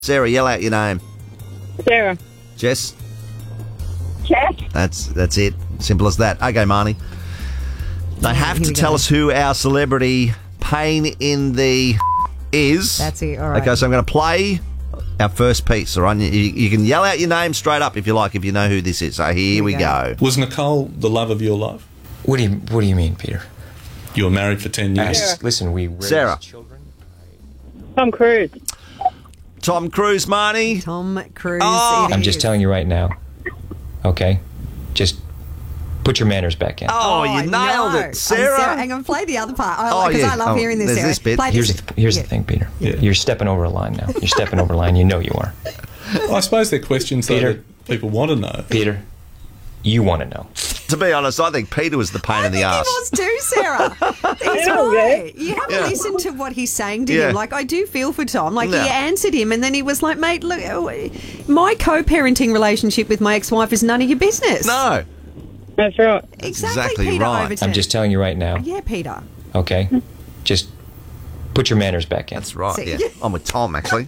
Sarah, yell out your name. Sarah. Jess? Jess. That's it. Simple as that. Okay, Marnie. They have to tell us who our celebrity pain in the is. That's it, all right. Okay, so I'm going to play our first piece, all right? You can yell out your name straight up if you like, if you know who this is. So here we go. Was Nicole the love of your life? What do you mean, Peter? You were married for 10 years. Listen, we raised Sarah. children. Tom Cruise. Tom Cruise, Marnie. Tom Cruise. Oh. it I'm just is. telling you right now, okay? Just put your manners back in. Oh, you nailed no. it. Sarah. Hang on, play the other part. Because I love hearing this, there's Sarah. this bit. Play Here's this. the thing, Peter. You're stepping over a line now. You're stepping over a line. You know you are. Well, I suppose they're questions Peter. that people want to know. Peter, you want to know. To be honest, I think Peter was the pain in the I ass. think he was too, Sarah. He's right. You have to listen to what he's saying to him. Like, I do feel for Tom. Like, he answered him, and then he was like, mate, look, my co-parenting relationship with my ex-wife is none of your business. No. That's right. Exactly Peter right. Overton. I'm just telling you right now, Yeah, Peter. okay? Just put your manners back in. That's right, See. yeah. I'm with Tom, actually.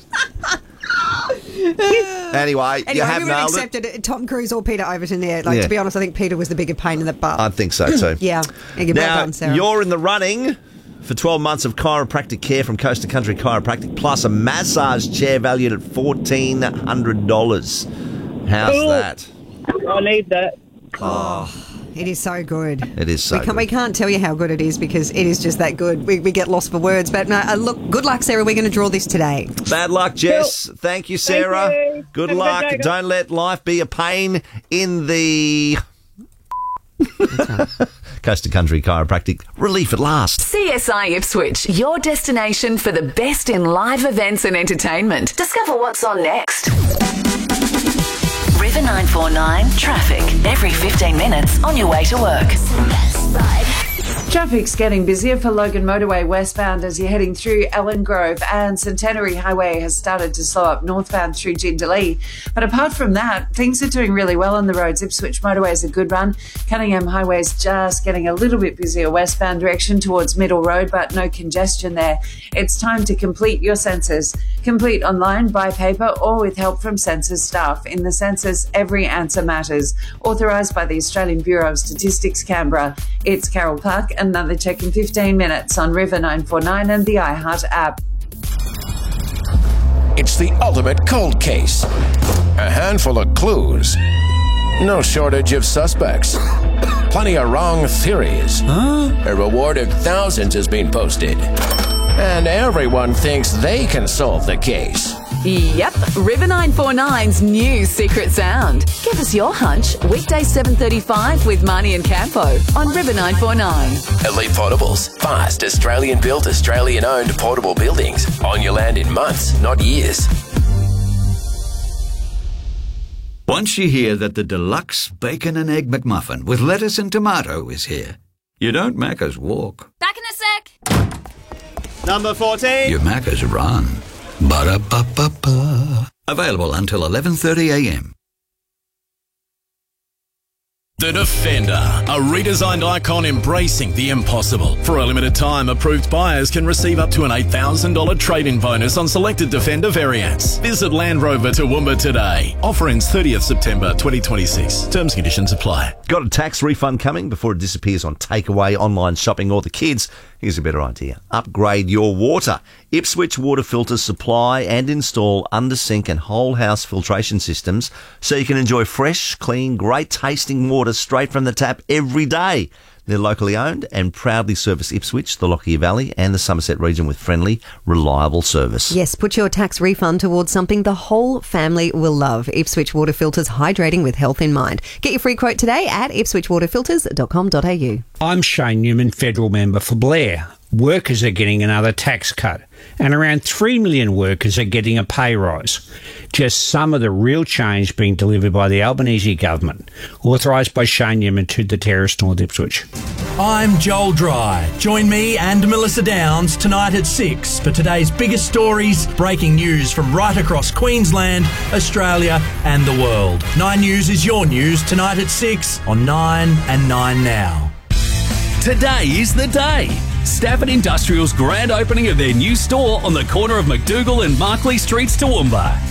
Anyway, you have we would have nailed it. accepted Tom Cruise or Peter Overton there. Like, Yeah. to be honest, I think Peter was the bigger pain in the butt. I think so, too. Yeah. Well Now, done, Sarah. you're in the running for 12 months of chiropractic care from Coast to Country Chiropractic, plus a massage chair valued at $1,400. How's Cool. that? I need that. It is so good. It is so We can't tell you how good it is because it is just that good. We get lost for words. But no, look, good luck, Sarah. We're going to draw this today. Bad luck, Jess. Thank you, Sarah. Thank you. Good Have a good luck. day, guys. Don't let life be a pain in the... Coast to Country Chiropractic. Relief at last. CSI Ipswich, your destination for the best in live events and entertainment. Discover what's on next. River 949 traffic every 15 minutes on your way to work. Traffic's getting busier for Logan Motorway westbound as you're heading through Ellen Grove, and Centenary Highway has started to slow up northbound through Jindalee. But apart from that, things are doing really well on the roads. Ipswich Motorway is a good run. Cunningham Highway is just getting a little bit busier westbound direction towards Middle Road, but no congestion there. It's time to complete your census. Complete online, by paper, or with help from census staff. In the census, every answer matters. Authorised by the Australian Bureau of Statistics, Canberra. It's Carol Park. Another check in 15 minutes on River 949 and the iHeart app. It's the ultimate cold case. A handful of clues. No shortage of suspects. Plenty of wrong theories. A reward of thousands has been posted. And everyone thinks they can solve the case. Yep, River 949's new secret sound. Give us your hunch. Weekday 7:35 with Marnie and Campo on River 949. Elite Portables. Fast, Australian-built, Australian-owned portable buildings. On your land in months, not years. Once you hear that the deluxe bacon and egg McMuffin with lettuce and tomato is here, you don't Macca's walk. Back in a sec. Number 14. You Macca's run. Ba-da-ba-ba-ba. Available until 11:30 a.m. The Defender, a redesigned icon embracing the impossible. For a limited time, approved buyers can receive up to an $8,000 trade-in bonus on selected Defender variants. Visit Land Rover Toowoomba today. Offer ends 30th September 2026. Terms and conditions apply. Got a tax refund coming before it disappears on takeaway, online shopping, or the kids? Here's a better idea. Upgrade your water. Ipswich Water Filters supply and install under-sink and whole-house filtration systems so you can enjoy fresh, clean, great-tasting water straight from the tap every day. They're locally owned and proudly service Ipswich, the Lockyer Valley and the Somerset region with friendly, reliable service. Yes, put your tax refund towards something the whole family will love. Ipswich Water Filters, hydrating with health in mind. Get your free quote today at ipswichwaterfilters.com.au. I'm Shane Newman, federal member for Blair. Workers are getting another tax cut, and around 3 million workers are getting a pay rise. Just some of the real change being delivered by the Albanese government, authorised by Shane Newman to the Terrace, North Ipswich. I'm Joel Dry. Join me and Melissa Downs tonight at 6 for today's biggest stories, breaking news from right across Queensland, Australia and the world. 9 News is your news tonight at 6 on 9 and 9 Now. Today is the day. Stafford Industrial's grand opening of their new store on the corner of McDougall and Markley Streets, Toowoomba.